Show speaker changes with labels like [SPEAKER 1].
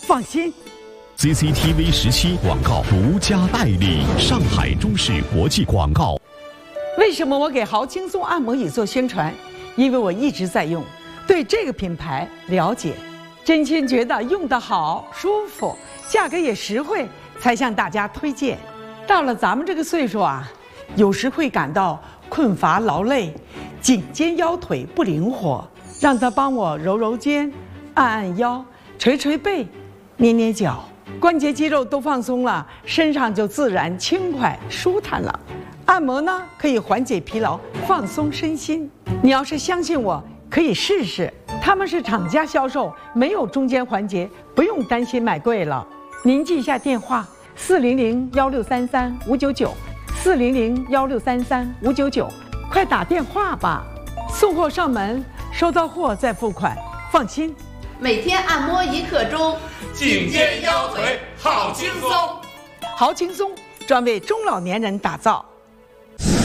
[SPEAKER 1] 放心。
[SPEAKER 2] CCTV 17广告独家代理，上海中视国际广告。
[SPEAKER 1] 为什么我给豪轻松按摩椅做宣传？因为我一直在用，对这个品牌了解，真心觉得用得好、舒服，价格也实惠，才向大家推荐。到了咱们这个岁数啊，有时会感到困乏劳累，颈肩腰腿不灵活，让他帮我揉揉肩、按按腰、捶捶背、捏捏脚，关节肌肉都放松了，身上就自然轻快舒坦了。按摩呢，可以缓解疲劳，放松身心。你要是相信我，可以试试。他们是厂家销售，没有中间环节，不用担心买贵了。您记一下电话：400-1633-599，400-1633-599，快打电话吧。送货上门，收到货再付款，放心。
[SPEAKER 3] 每天按摩1刻钟，
[SPEAKER 4] 颈肩腰腿好轻松。
[SPEAKER 1] 好轻松，专为中老年人打造。